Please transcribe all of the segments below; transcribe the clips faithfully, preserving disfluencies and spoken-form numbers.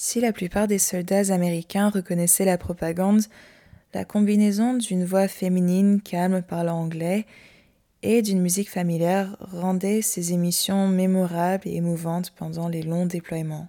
Si la plupart des soldats américains reconnaissaient la propagande, la combinaison d'une voix féminine calme parlant anglais et d'une musique familière rendait ces émissions mémorables et émouvantes pendant les longs déploiements.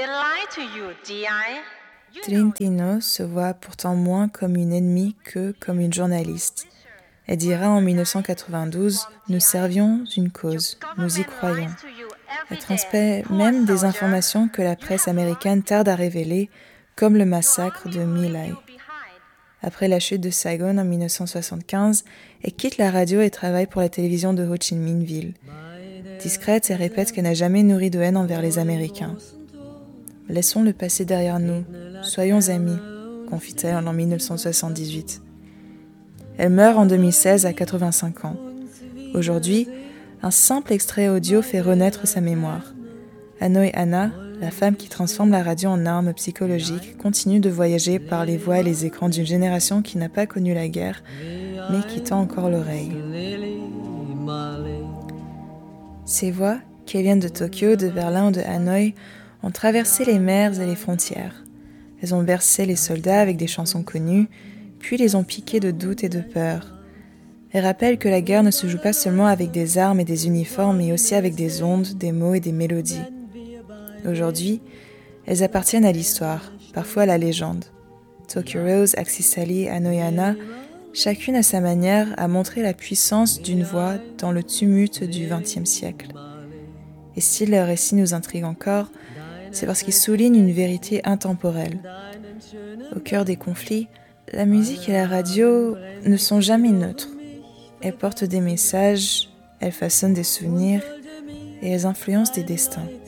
Trentino se voit pourtant moins comme une ennemie que comme une journaliste. Elle dira en dix-neuf cent quatre-vingt-douze « Nous servions une cause, nous y croyons ». Elle transmet même des informations que la presse américaine tarde à révéler, comme le massacre de My Lai. Après la chute de Saigon en dix-neuf cent soixante-quinze, elle quitte la radio et travaille pour la télévision de Ho Chi Minh Ville. Discrète, elle répète qu'elle n'a jamais nourri de haine envers les Américains. « Laissons le passé derrière nous, soyons amis », confie-t-elle en dix-neuf cent soixante-dix-huit. Elle meurt en deux mille seize à quatre-vingt-cinq ans. Aujourd'hui, un simple extrait audio fait renaître sa mémoire. Hanoi Hannah, la femme qui transforme la radio en arme psychologique, continue de voyager par les voix et les écrans d'une génération qui n'a pas connu la guerre, mais qui tend encore l'oreille. Ces voix, qu'elles viennent de Tokyo, de Berlin ou de Hanoï, ont traversé les mers et les frontières. Elles ont bercé les soldats avec des chansons connues, puis les ont piqués de doute et de peur. Elles rappellent que la guerre ne se joue pas seulement avec des armes et des uniformes, mais aussi avec des ondes, des mots et des mélodies. Aujourd'hui, elles appartiennent à l'histoire, parfois à la légende. Tokyo Rose, Axis Sally, Hanoi Hannah, chacune à sa manière a montré la puissance d'une voix dans le tumulte du vingtième siècle. Et si leur récit nous intrigue encore, c'est parce qu'ils soulignent une vérité intemporelle. Au cœur des conflits, la musique et la radio ne sont jamais neutres. Elles portent des messages, elles façonnent des souvenirs et elles influencent des destins.